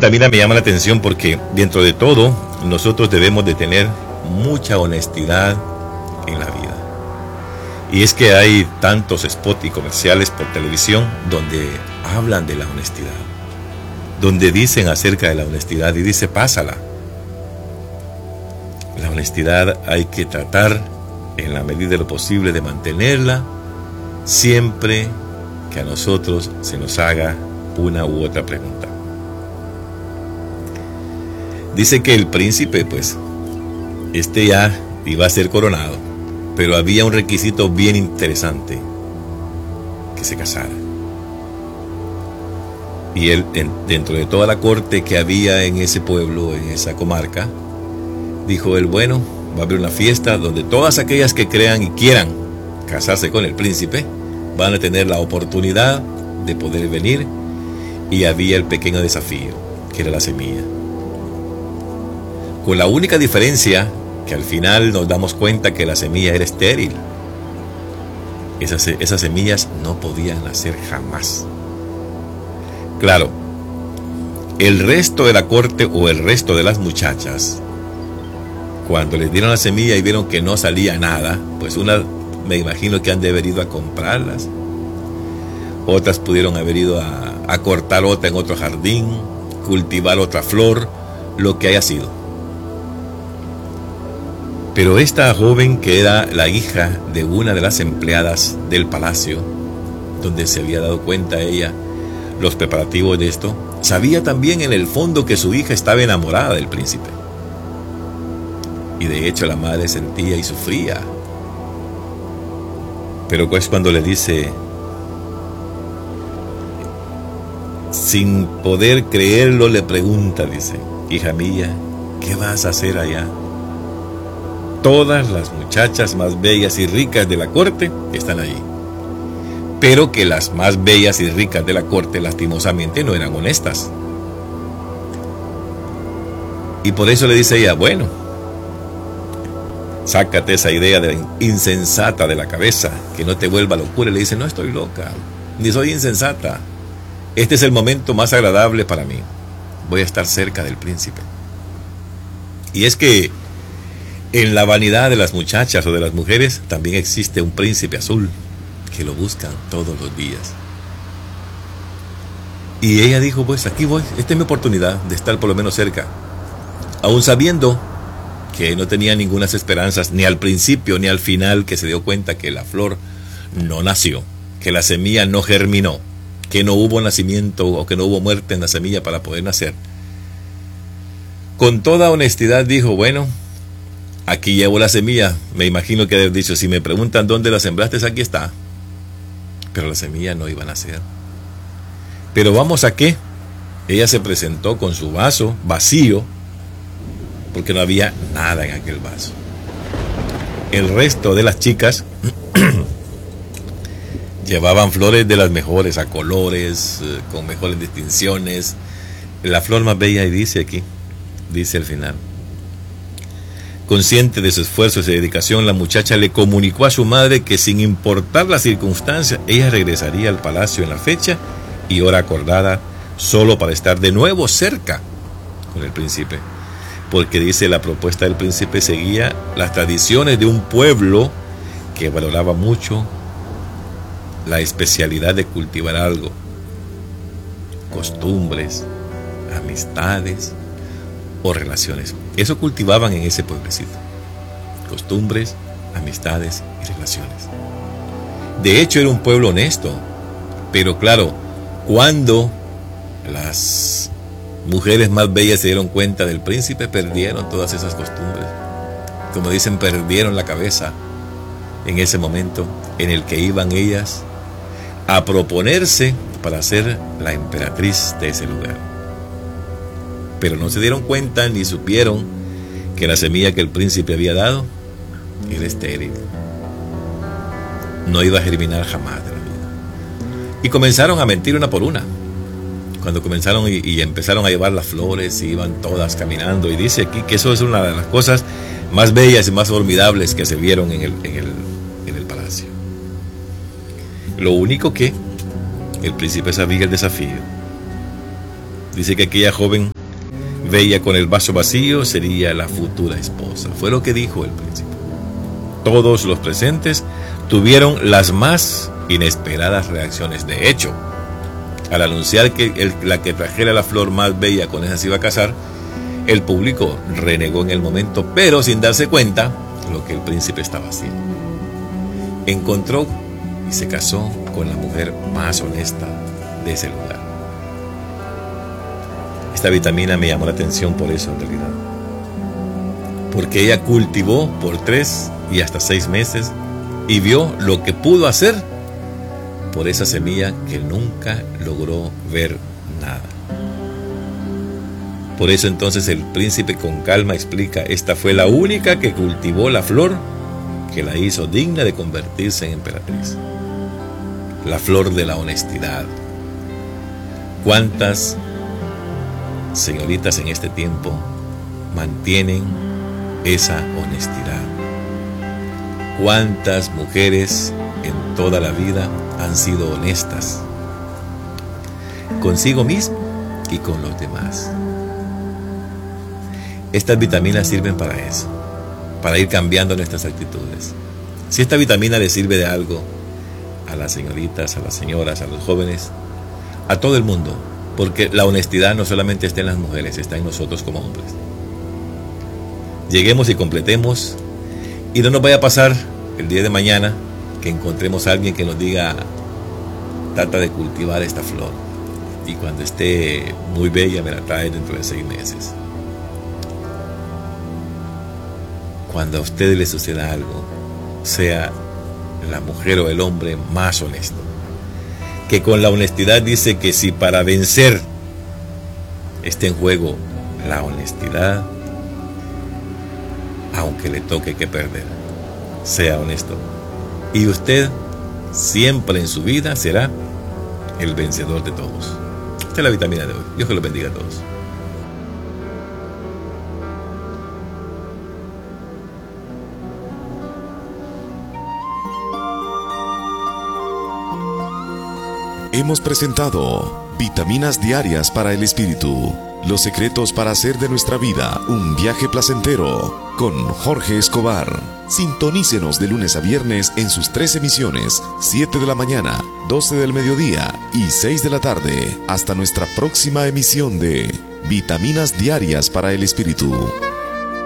también me llama la atención porque dentro de todo nosotros debemos de tener mucha honestidad en la vida. Y es que hay tantos spots y comerciales por televisión donde hablan de la honestidad, donde dicen acerca de la honestidad y dice, pásala. La honestidad hay que tratar en la medida de lo posible de mantenerla siempre que a nosotros se nos haga una u otra pregunta. Dice que el príncipe, pues, ya iba a ser coronado, pero había un requisito bien interesante, que se casara. Y él, dentro de toda la corte que había en ese pueblo, en esa comarca, dijo él, bueno, va a haber una fiesta donde todas aquellas que crean y quieran casarse con el príncipe van a tener la oportunidad de poder venir. Y había el pequeño desafío, que era la semilla. Con la única diferencia que al final nos damos cuenta que la semilla era estéril. Esas semillas no podían nacer jamás. Claro, el resto de la corte o el resto de las muchachas, cuando les dieron la semilla y vieron que no salía nada, pues unas me imagino que han de haber ido a comprarlas. Otras pudieron haber ido a cortar otra en otro jardín, cultivar otra flor, lo que haya sido. Pero esta joven, que era la hija de una de las empleadas del palacio, donde se había dado cuenta ella los preparativos de esto, sabía también en el fondo que su hija estaba enamorada del príncipe. Y de hecho la madre sentía y sufría. Pero pues cuando le dice, sin poder creerlo, le pregunta, dice, hija mía, ¿qué vas a hacer allá? Todas las muchachas más bellas y ricas de la corte están allí. Pero que las más bellas y ricas de la corte lastimosamente no eran honestas. Y por eso le dice ella, bueno, sácate esa idea de insensata de la cabeza, que no te vuelva locura. Y le dice, no estoy loca, ni soy insensata. Este es el momento más agradable para mí. Voy a estar cerca del príncipe. Y es que en la vanidad de las muchachas o de las mujeres también existe un príncipe azul que lo buscan todos los días. Y ella dijo, pues aquí voy, esta es mi oportunidad de estar por lo menos cerca. Aún sabiendo que no tenía ninguna esperanzas, ni al principio ni al final, que se dio cuenta que la flor no nació, que la semilla no germinó, que no hubo nacimiento o que no hubo muerte en la semilla para poder nacer. Con toda honestidad dijo, bueno, aquí llevo la semilla. Me imagino que haber dicho, si me preguntan dónde la sembraste, aquí está. Pero la semilla no iba a nacer. Pero vamos a qué. Ella se presentó con su vaso vacío, porque no había nada en aquel vaso. El resto de las chicas llevaban flores de las mejores, a colores, con mejores distinciones. La flor más bella, y dice aquí, dice al final, consciente de su esfuerzo y su dedicación, la muchacha le comunicó a su madre que sin importar las circunstancias, ella regresaría al palacio en la fecha y hora acordada, solo para estar de nuevo cerca con el príncipe. Porque dice, la propuesta del príncipe seguía las tradiciones de un pueblo que valoraba mucho la especialidad de cultivar algo, costumbres, amistades o relaciones. Eso cultivaban en ese pueblecito: costumbres, amistades y relaciones. De hecho, era un pueblo honesto. Pero claro, cuando las mujeres más bellas se dieron cuenta del príncipe, perdieron todas esas costumbres. Como dicen, perdieron la cabeza en ese momento en el que iban ellas a proponerse para ser la emperatriz de ese lugar. Pero no se dieron cuenta ni supieron que la semilla que el príncipe había dado era estéril. No iba a germinar jamás de la vida. Y comenzaron a mentir una por una. Cuando comenzaron y empezaron a llevar las flores, y iban todas caminando. Y dice aquí que eso es una de las cosas más bellas y más formidables que se vieron en el palacio. Lo único que el príncipe sabía el desafío. Dice que aquella joven bella con el vaso vacío sería la futura esposa. Fue lo que dijo el príncipe. Todos los presentes tuvieron las más inesperadas reacciones. De hecho, al anunciar que la que trajera la flor más bella con esa se iba a casar, el público renegó en el momento, pero sin darse cuenta lo que el príncipe estaba haciendo. Encontró y se casó con la mujer más honesta de ese lugar. Esta vitamina me llamó la atención por eso, en realidad, porque ella cultivó por 3 y hasta 6 meses y vio lo que pudo hacer por esa semilla que nunca logró ver nada. Por eso entonces el príncipe con calma explica: esta fue la única que cultivó la flor que la hizo digna de convertirse en emperatriz. La flor de la honestidad. ¿Cuántas señoritas en este tiempo mantienen esa honestidad? ¿Cuántas mujeres en toda la vida han sido honestas consigo mismo y con los demás? Estas vitaminas sirven para eso, para ir cambiando nuestras actitudes. Si esta vitamina le sirve de algo a las señoritas, a las señoras, a los jóvenes, a todo el mundo, porque la honestidad no solamente está en las mujeres, está en nosotros como hombres. Lleguemos y completemos, y no nos vaya a pasar el día de mañana que encontremos a alguien que nos diga: trata de cultivar esta flor, y cuando esté muy bella me la trae dentro de 6 meses. Cuando a ustedes les suceda algo, sea la mujer o el hombre más honesto, que con la honestidad dice que si para vencer está en juego la honestidad, aunque le toque que perder, sea honesto, y usted siempre en su vida será el vencedor de todos. Esta es la vitamina de hoy. Dios que los bendiga a todos. Hemos presentado Vitaminas Diarias para el Espíritu. Los secretos para hacer de nuestra vida un viaje placentero, con Jorge Escobar. Sintonícenos de lunes a viernes en sus 3 emisiones: 7 de la mañana, 12 del mediodía y 6 de la tarde. Hasta nuestra próxima emisión de Vitaminas Diarias para el Espíritu.